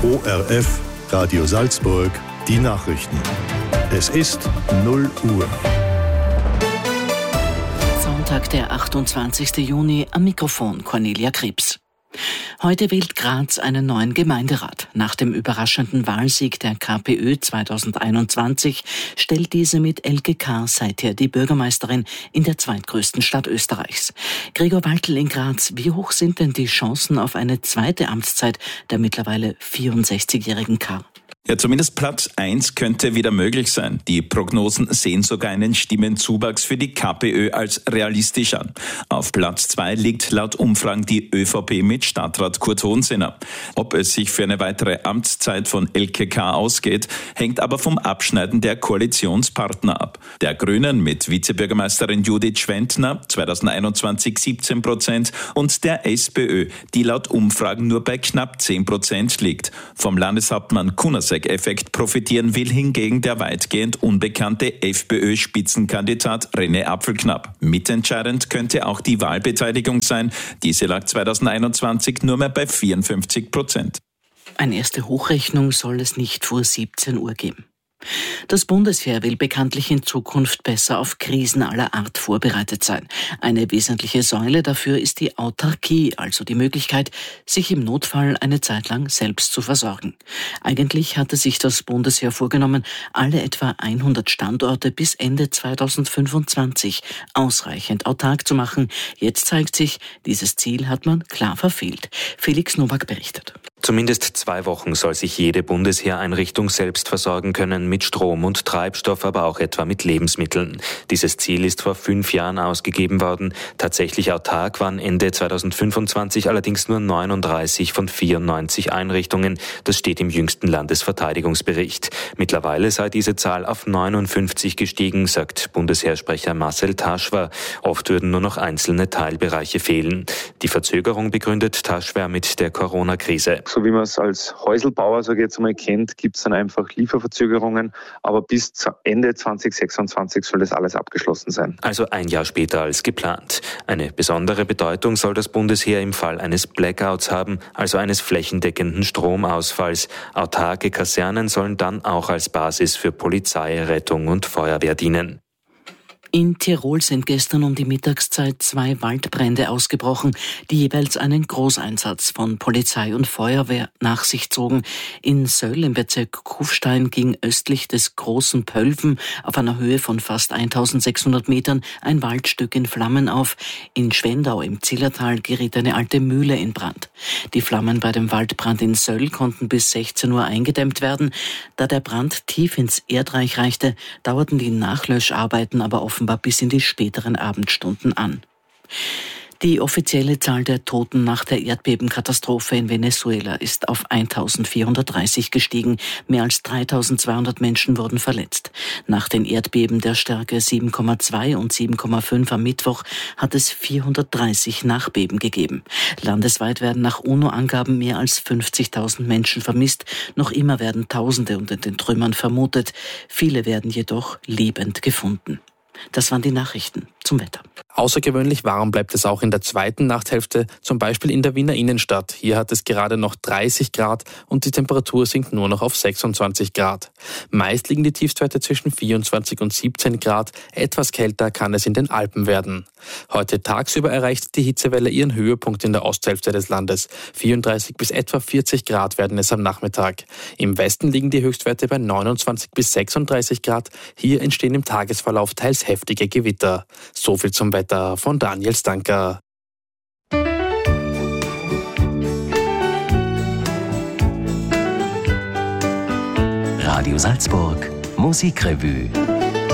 ORF Radio Salzburg, die Nachrichten. Es ist 0 Uhr. Sonntag, der 28. Juni, am Mikrofon Cornelia Krebs. Heute wählt Graz einen neuen Gemeinderat. Nach dem überraschenden Wahlsieg der KPÖ 2021 stellt diese mit Elke K. seither die Bürgermeisterin in der zweitgrößten Stadt Österreichs. Gregor Waltl in Graz, wie hoch sind denn die Chancen auf eine zweite Amtszeit der mittlerweile 64-jährigen K.? Ja, zumindest Platz 1 könnte wieder möglich sein. Die Prognosen sehen sogar einen Stimmenzuwachs für die KPÖ als realistisch an. Auf Platz 2 liegt laut Umfragen die ÖVP mit Stadtrat Kurt Hohensinner. Ob es sich für eine weitere Amtszeit von Elke K. ausgeht, hängt aber vom Abschneiden der Koalitionspartner ab. Der Grünen mit Vizebürgermeisterin Judith Schwentner 2021 17% und der SPÖ, die laut Umfragen nur bei knapp 10% liegt. Vom Landeshauptmann Kunasek-Effekt profitieren will hingegen der weitgehend unbekannte FPÖ-Spitzenkandidat René Apfelknapp. Mitentscheidend könnte auch die Wahlbeteiligung sein. Diese lag 2021 nur mehr bei 54%. Eine erste Hochrechnung soll es nicht vor 17 Uhr geben. Das Bundesheer will bekanntlich in Zukunft besser auf Krisen aller Art vorbereitet sein. Eine wesentliche Säule dafür ist die Autarkie, also die Möglichkeit, sich im Notfall eine Zeit lang selbst zu versorgen. Eigentlich hatte sich das Bundesheer vorgenommen, alle etwa 100 Standorte bis Ende 2025 ausreichend autark zu machen. Jetzt zeigt sich, dieses Ziel hat man klar verfehlt. Felix Nowak berichtet. Zumindest 2 Wochen soll sich jede Bundesheereinrichtung selbst versorgen können mit Strom und Treibstoff, aber auch etwa mit Lebensmitteln. Dieses Ziel ist vor 5 Jahren ausgegeben worden. Tatsächlich autark waren Ende 2025 allerdings nur 39 von 94 Einrichtungen. Das steht im jüngsten Landesverteidigungsbericht. Mittlerweile sei diese Zahl auf 59 gestiegen, sagt Bundesheersprecher Marcel Taschwer. Oft würden nur noch einzelne Teilbereiche fehlen. Die Verzögerung begründet Taschwer mit der Corona-Krise. So wie man es als Häuselbauer, sage ich jetzt einmal, kennt, gibt es dann einfach Lieferverzögerungen. Aber bis Ende 2026 soll das alles abgeschlossen sein. Also 1 Jahr später als geplant. Eine besondere Bedeutung soll das Bundesheer im Fall eines Blackouts haben, also eines flächendeckenden Stromausfalls. Autarke Kasernen sollen dann auch als Basis für Polizei, Rettung und Feuerwehr dienen. In Tirol sind gestern um die Mittagszeit 2 Waldbrände ausgebrochen, die jeweils einen Großeinsatz von Polizei und Feuerwehr nach sich zogen. In Söll im Bezirk Kufstein ging östlich des Großen Pölven auf einer Höhe von fast 1600 Metern ein Waldstück in Flammen auf. In Schwendau im Zillertal geriet eine alte Mühle in Brand. Die Flammen bei dem Waldbrand in Söll konnten bis 16 Uhr eingedämmt werden. Da der Brand tief ins Erdreich reichte, dauerten die Nachlöscharbeiten aber offenbar bis in die späteren Abendstunden an. Die offizielle Zahl der Toten nach der Erdbebenkatastrophe in Venezuela ist auf 1430 gestiegen. Mehr als 3200 Menschen wurden verletzt. Nach den Erdbeben der Stärke 7,2 und 7,5 am Mittwoch hat es 430 Nachbeben gegeben. Landesweit werden nach UNO-Angaben mehr als 50.000 Menschen vermisst. Noch immer werden Tausende unter den Trümmern vermutet. Viele werden jedoch lebend gefunden. Das waren die Nachrichten zum Wetter. Außergewöhnlich warm bleibt es auch in der zweiten Nachthälfte, zum Beispiel in der Wiener Innenstadt. Hier hat es gerade noch 30 Grad und die Temperatur sinkt nur noch auf 26 Grad. Meist liegen die Tiefstwerte zwischen 24 und 17 Grad. Etwas kälter kann es in den Alpen werden. Heute tagsüber erreicht die Hitzewelle ihren Höhepunkt in der Osthälfte des Landes. 34 bis etwa 40 Grad werden es am Nachmittag. Im Westen liegen die Höchstwerte bei 29 bis 36 Grad. Hier entstehen im Tagesverlauf teils heftige Gewitter. So viel zum Wetter von Daniel Stanker. Radio Salzburg Musikrevue.